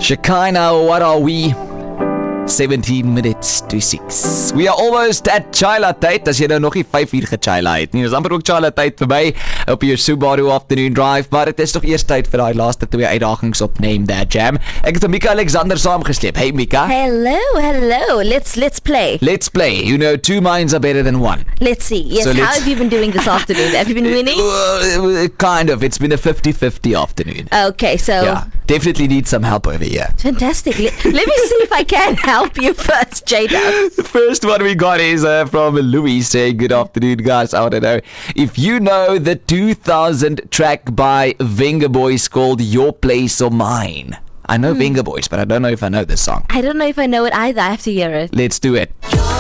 Shekinah, what are we? 17 minutes to 6. We are almost at Chila tyd, as jy nou nog nie 5 uur gechila het nie. Ons amper ook Chila tyd verby op jou Subaru afternoon drive, maar het is nog eers tyd vir die laaste 2 uitdagings op Name That Jam. Ek het Mika Alexander saamgesleep. Hey Mika. Hello. Let's play. Let's play. You know, 2 minds are better than 1. Let's see. Yes, how have you been doing this afternoon? Have you been winning? Kind of. It's been a 50-50 afternoon. Okay, so... Yeah, definitely need some help over here. Fantastic. Let me see if I can help you first, Jada. The first one we got is from Louis saying, good afternoon, guys. I want to know if you know the 2000 track by Venga Boys called Your Place or Mine. I know Venga Boys, but I don't know if I know this song. I don't know if I know it either. I have to hear it. Let's do it.